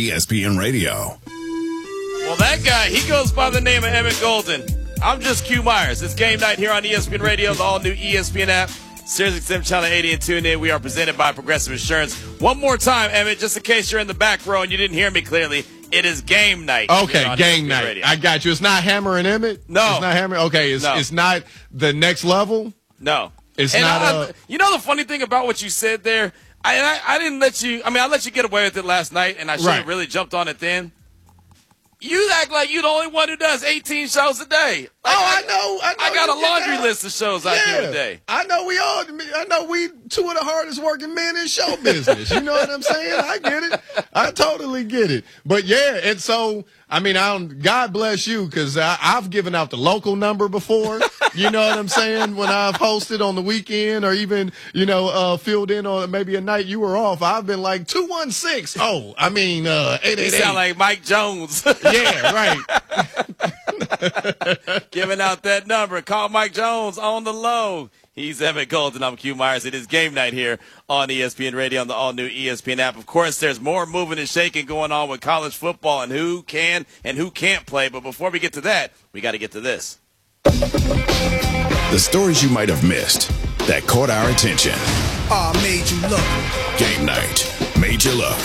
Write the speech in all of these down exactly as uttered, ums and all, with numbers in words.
E S P N Radio. Well, that guy, he goes by the name of Emmett Golden. I'm just Q Myers. It's game night here on E S P N Radio, the all-new E S P N app, Sirius X M Channel eighty, and tune in. We are presented by Progressive Insurance. One more time, Emmett, just in case you're in the back row and you didn't hear me clearly, it is game night. Okay, game night. Radio. I got you. It's not Hammer and Emmett? No. It's not Hammer? Okay, it's, no. it's not the next level? No. It's and not I, a... You know the funny thing about what you said there? I, I I didn't let you – I mean, I let you get away with it last night, and I should have Right. really jumped on it then. You act like you're the only one who does eighteen shows a day. Like, oh, I know, I know. I got a you laundry got- list of shows I Yeah. do a day. I know we all, I know we two of the hardest working men in show business. You know what I'm saying? I get it. I totally get it. But yeah, and so, I mean, I don't, God bless you, because I've given out the local number before. You know what I'm saying? When I've hosted on the weekend or even, you know, uh, filled in on maybe a night you were off, I've been like two one six. Oh, I mean, uh, eight eight eight. You sound like Mike Jones. Yeah, right. Giving out that number. Call Mike Jones on the low. He's Emmett Golden. I'm Q Myers. It is game night here on E S P N Radio on the all-new E S P N app. Of course, there's more moving and shaking going on with college football and who can and who can't play. But before we get to that, we got to get to this. The stories you might have missed that caught our attention. Ah, made you look. Game night made you look.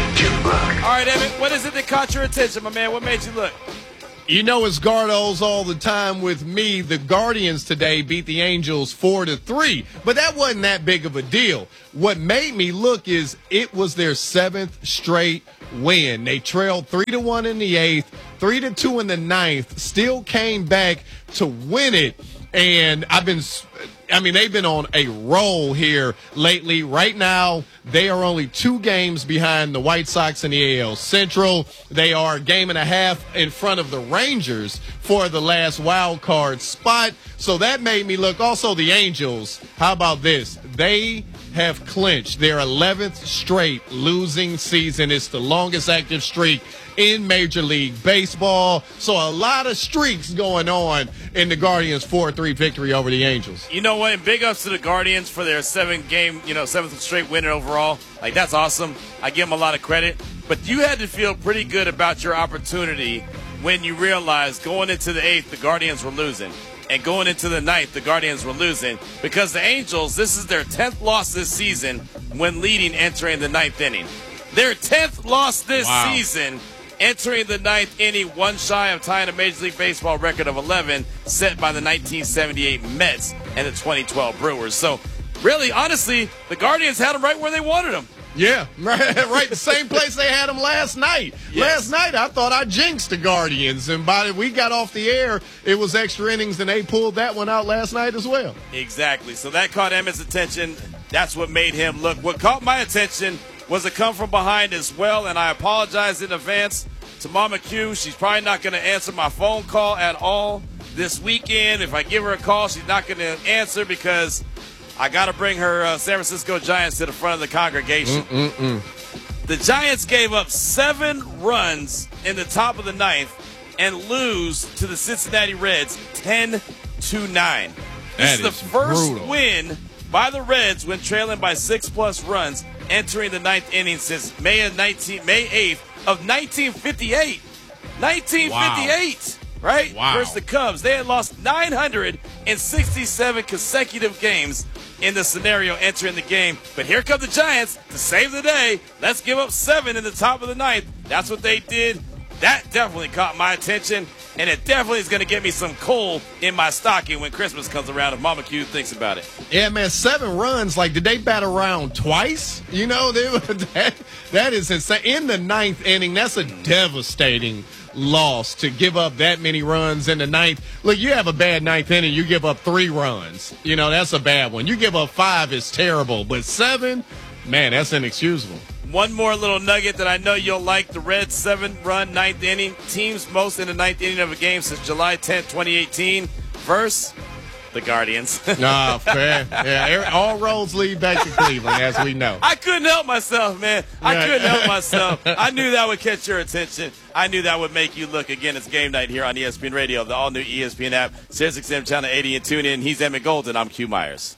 All right, Emmett, what is it that caught your attention, my man? What made you look? You know it's Gardos all the time with me. The Guardians today beat the Angels four to three, but that wasn't that big of a deal. What made me look is it was their seventh straight win. They trailed three to one in the eighth, three to two in the ninth, still came back to win it. And I've been, I mean, they've been on a roll here lately. Right now, they are only two games behind the White Sox in the A L Central. They are a game and a half in front of the Rangers for the last wild card spot. So that made me look. Also, the Angels, how about this? They have clinched their eleventh straight losing season. It's the longest active streak in Major League Baseball. So a lot of streaks going on in the Guardians' four three victory over the Angels. You know what? And big ups to the Guardians for their seventh game, you know, seventh straight win overall. Like, that's awesome. I give them a lot of credit. But you had to feel pretty good about your opportunity when you realized going into the eighth, the Guardians were losing. And going into the ninth, the Guardians were losing. Because the Angels, this is their tenth loss this season when leading entering the ninth inning. Their tenth loss this Wow. season entering the ninth inning, one shy of tying a Major League Baseball record of eleven set by the nineteen seventy-eight Mets and the twenty twelve Brewers. So, really, honestly, the Guardians had them right where they wanted them. Yeah, right, right. The same place they had them last night. Yes. Last night, I thought I jinxed the Guardians, and by the we got off the air, it was extra innings, and they pulled that one out last night as well. Exactly. So that caught Emmett's attention. That's what made him look. What caught my attention was a come from behind as well, and I apologize in advance to Mama Q. She's probably not going to answer my phone call at all this weekend. If I give her a call, she's not going to answer because I got to bring her uh, San Francisco Giants to the front of the congregation. Mm-mm-mm. The Giants gave up seven runs in the top of the ninth and lose to the Cincinnati Reds ten to nine. This That is the is first brutal. win by the Reds when trailing by six plus runs entering the ninth inning since May of nineteen May eighth of nineteen fifty-eight. nineteen fifty-eight, wow. Right? Wow. Versus the Cubs. They had lost nine hundred sixty-seven consecutive games in the scenario entering the game. But here come the Giants to save the day. Let's give up seven in the top of the ninth. That's what they did. That definitely caught my attention, and it definitely is going to get me some coal in my stocking when Christmas comes around if Mama Q thinks about it. Yeah, man, seven runs. Like, did they bat around twice? You know, they, that that is insane. In the ninth inning, that's a devastating loss to give up that many runs in the ninth. Look, you have a bad ninth inning, you give up three runs. You know, that's a bad one. You give up five, it's terrible. But seven, man, that's inexcusable. One more little nugget that I know you'll like. The Reds' seven-run ninth inning. Teams most in the ninth inning of a game since July tenth, twenty eighteen. Versus the Guardians. Nah, fair. Yeah, all roads lead back to Cleveland, as we know. I couldn't help myself, man. I Right. couldn't help myself. I knew that would catch your attention. I knew that would make you look. Again, it's game night here on E S P N Radio, the all-new E S P N app, Sirius X M Channel eighty, and tune in. He's Emmett Golden. I'm Q Myers.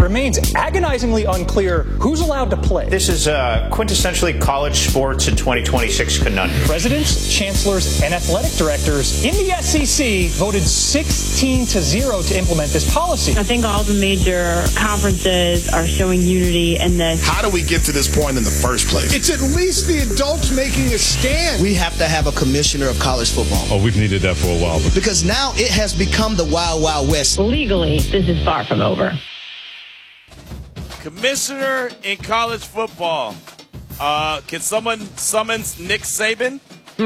remains agonizingly unclear who's allowed to play. This is uh, quintessentially college sports in twenty twenty-six conundrum. Presidents, chancellors, and athletic directors in the S E C voted sixteen to zero to implement this policy. I think all the major conferences are showing unity in this. How do we get to this point in the first place? It's at least the adults making a stand. We have to have a commissioner of college football. Oh, we've needed that for a while. But because now it has become the Wild Wild West. Legally, this is far from over. Commissioner in college football. Uh, can someone summons Nick Saban?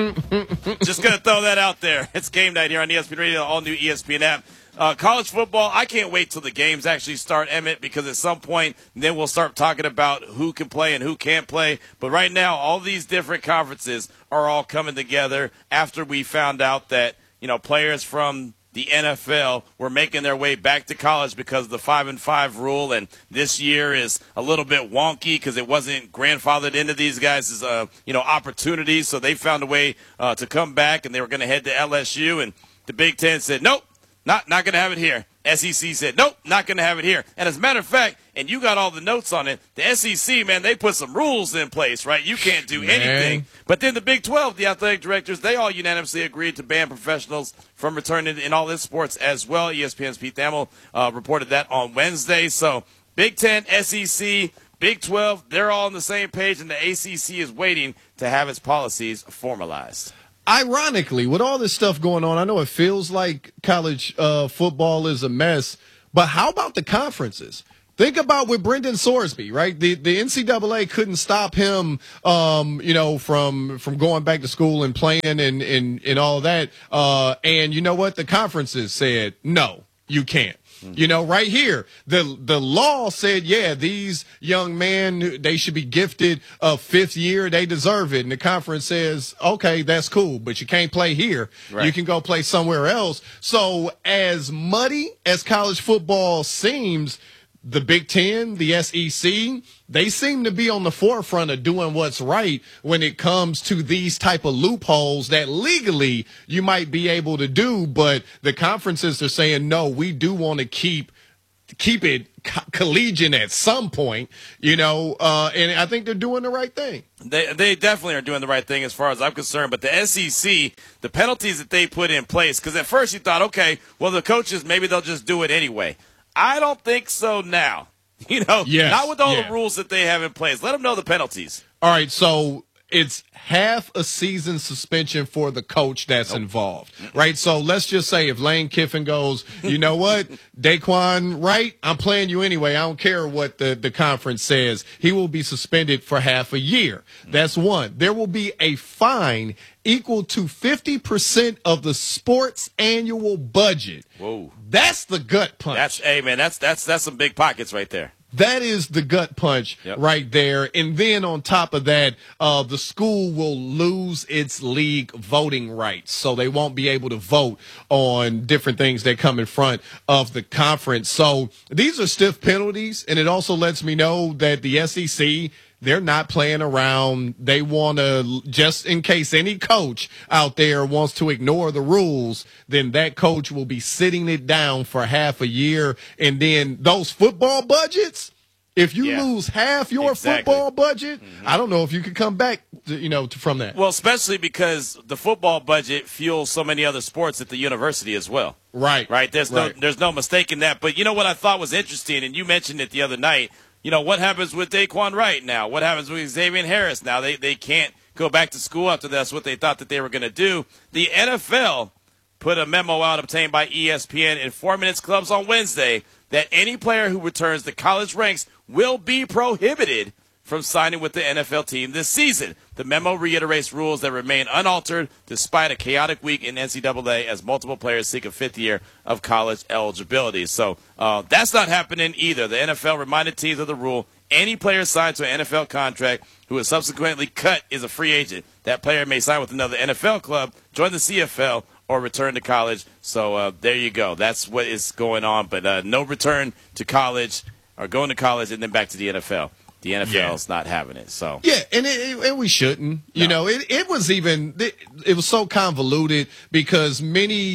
Just going to throw that out there. It's game night here on E S P N Radio, all new E S P N app. Uh, college football, I can't wait till the games actually start, Emmett, because at some point then we'll start talking about who can play and who can't play. But right now, all these different conferences are all coming together after we found out that, you know, players from the N F L were making their way back to college because of the five and five rule, and this year is a little bit wonky because it wasn't grandfathered into these guys' uh, you know, opportunities. So they found a way uh, to come back, and they were going to head to L S U, and the Big Ten said, nope, not not going to have it here. S E C said, nope, not going to have it here. And as a matter of fact, and you got all the notes on it, the S E C, man, they put some rules in place, right? You can't do man. anything. But then the Big twelve, the athletic directors, they all unanimously agreed to ban professionals from returning in all this sports as well. E S P N's Pete Thamel uh, reported that on Wednesday. So Big Ten, S E C, Big twelve, they're all on the same page, and the A C C is waiting to have its policies formalized. Ironically, with all this stuff going on, I know it feels like college uh, football is a mess, but how about the conferences? Think about with Brendan Sorsby, right? The the N C double A couldn't stop him, um, you know, from from going back to school and playing and and, and all of that. Uh, and you know what? The conferences said, no, you can't. You know, right here, the the law said, yeah, these young men, they should be gifted a fifth year. They deserve it. And the conference says, okay, that's cool, but you can't play here. Right. You can go play somewhere else. So as muddy as college football seems, the Big Ten, the S E C, they seem to be on the forefront of doing what's right when it comes to these type of loopholes that legally you might be able to do, but the conferences are saying, no, we do want to keep keep it co- collegiate at some point, you know, uh, and I think they're doing the right thing. They they definitely are doing the right thing as far as I'm concerned, but the S E C, the penalties that they put in place, because at first you thought, okay, well, the coaches, maybe they'll just do it anyway. I don't think so now. You know, yes, not with all yeah. the rules that they have in place. Let them know the penalties. All right, so it's half a season suspension for the coach that's nope. involved, right? So let's just say if Lane Kiffin goes, you know what, Daquan Wright, I'm playing you anyway. I don't care what the, the conference says. He will be suspended for half a year. That's one. There will be a fine equal to fifty percent of the sports annual budget. Whoa. That's the gut punch. That's, hey, man, that's, that's, that's some big pockets right there. That is the gut punch yep. right there. And then on top of that, uh, the school will lose its league voting rights. So they won't be able to vote on different things that come in front of the conference. So these are stiff penalties. And it also lets me know that the S E C, they're not playing around. They want to, just in case any coach out there wants to ignore the rules, then that coach will be sitting it down for half a year. And then those football budgets, if you yeah. lose half your exactly. football budget, mm-hmm. I don't know if you could come back, to, you know, to, from that. Well, especially because the football budget fuels so many other sports at the university as well. Right. Right. There's right. no, there's no mistake in that. But you know what I thought was interesting, and you mentioned it the other night. You know, what happens with Daquan Wright now? What happens with Xavier Harris now? They they can't go back to school after that's what they thought that they were going to do. The N F L put a memo out obtained by E S P N in Four Minutes Clubs on Wednesday that any player who returns to college ranks will be prohibited from signing with the N F L team this season. The memo reiterates rules that remain unaltered despite a chaotic week in N C double A as multiple players seek a fifth year of college eligibility. So uh, that's not happening either. The N F L reminded teams of the rule. Any player signed to an N F L contract who is subsequently cut is a free agent. That player may sign with another N F L club, join the C F L, or return to college. So uh, there you go. That's what is going on. But uh, no return to college or going to college and then back to the N F L. The N F L's yeah. not having it, so yeah, and it, and we shouldn't. You no. know, it it was even it, it was so convoluted because many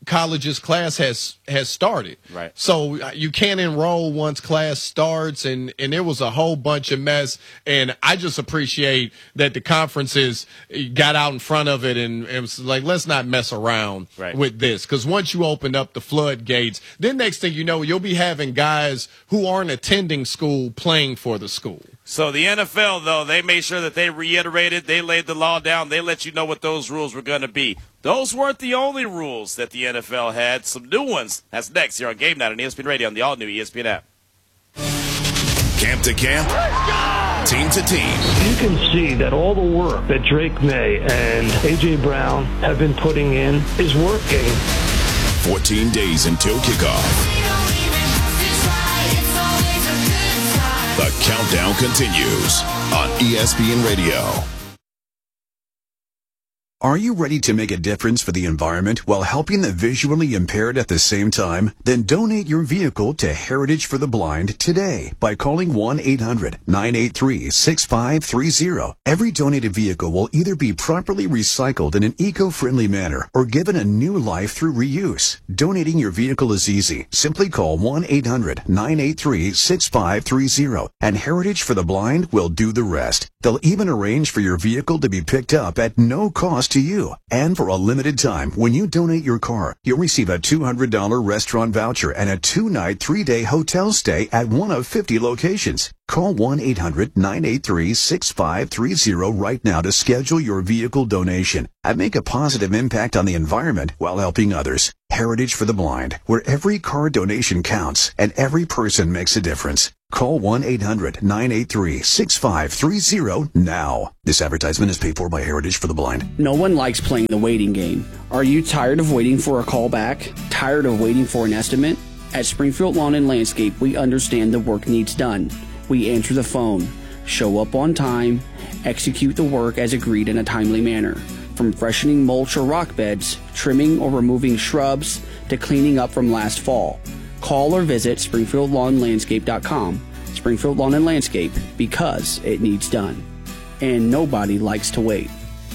college's class has has started. Right. So you can't enroll once class starts, and, and there was a whole bunch of mess. And I just appreciate that the conferences got out in front of it and, and was like, let's not mess around right. with this. Because once you open up the floodgates, then next thing you know, you'll be having guys who aren't attending school playing for the school. So the N F L, though, they made sure that they reiterated, they laid the law down, they let you know what those rules were going to be. Those weren't the only rules that the N F L had. Some new ones. That's next here on Game Night on E S P N Radio on the all-new E S P N app. Camp to camp, team to team. You can see that all the work that Drake May and A J. Brown have been putting in is working. fourteen days until kickoff. The countdown continues on E S P N Radio. Are you ready to make a difference for the environment while helping the visually impaired at the same time? Then donate your vehicle to Heritage for the Blind today by calling one eight hundred nine eight three six five three zero. Every donated vehicle will either be properly recycled in an eco-friendly manner or given a new life through reuse. Donating your vehicle is easy. Simply call one eight hundred nine eight three six five three zero and Heritage for the Blind will do the rest. They'll even arrange for your vehicle to be picked up at no cost to you. And for a limited time, when you donate your car, you'll receive a two hundred dollars restaurant voucher and a two-night, three-day hotel stay at one of fifty locations. Call one eight hundred nine eight three six five three zero right now to schedule your vehicle donation and make a positive impact on the environment while helping others. Heritage for the Blind, where every car donation counts and every person makes a difference. Call one eight hundred nine eight three six five three zero now. This advertisement is paid for by Heritage for the Blind. No one likes playing the waiting game. Are you tired of waiting for a call back? Tired of waiting for an estimate? At Springfield Lawn and Landscape, we understand the work needs done. We answer the phone, show up on time, execute the work as agreed in a timely manner. From freshening mulch or rock beds, trimming or removing shrubs, to cleaning up from last fall. Call or visit springfield lawn landscape dot com. Springfield Lawn and Landscape, because it needs done. And nobody likes to wait.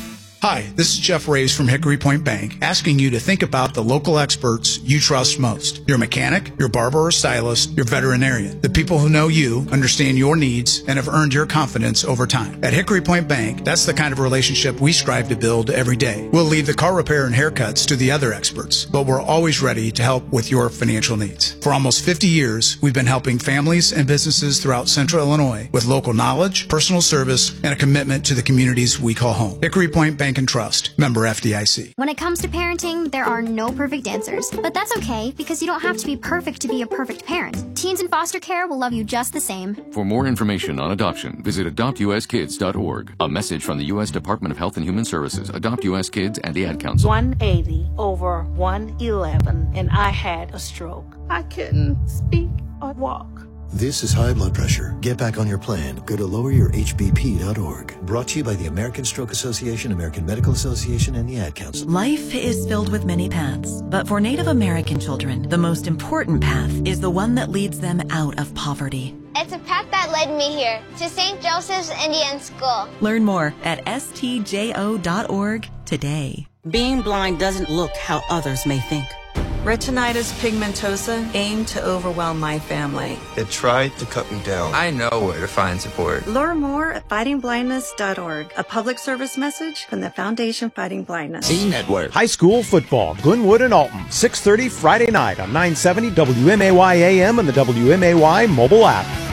Hi, this is Jeff Raves from Hickory Point Bank, asking you to think about the local experts you trust most. Your mechanic, your barber or stylist, your veterinarian. The people who know you, understand your needs, and have earned your confidence over time. At Hickory Point Bank, that's the kind of relationship we strive to build every day. We'll leave the car repair and haircuts to the other experts, but we're always ready to help with your financial needs. For almost fifty years, we've been helping families and businesses throughout Central Illinois with local knowledge, personal service, and a commitment to the communities we call home. Hickory Point Bank and Trust, member F D I C. When it comes to parenting, there are no perfect answers, but that's okay because you don't have to be perfect to be a perfect parent. Teens in foster care will love you just the same. For more information on adoption, visit adopt u s kids dot org. A message from the U S Department of Health and Human Services, Adopt U S Kids, and the Ad Council. one eighty over one eleven, and I had a stroke. I couldn't speak or walk. This is high blood pressure. Get back on your plan. Go to lower your h b p dot org. Brought to you by the American Stroke Association, American Medical Association, and the Ad Council. Life is filled with many paths, but for Native American children, the most important path is the one that leads them out of poverty. It's a path that led me here, to Saint Joseph's Indian School. Learn more at s t j o dot org today. Being blind doesn't look how others may think. Retinitis pigmentosa aimed to overwhelm my family. It tried to cut me down. I know where to find support. Learn more at fighting blindness dot org. A public service message from the Foundation Fighting Blindness. E-Network. High school football, Glenwood and Alton, six thirty Friday night on nine seventy W M A Y A M and the W M A Y mobile app.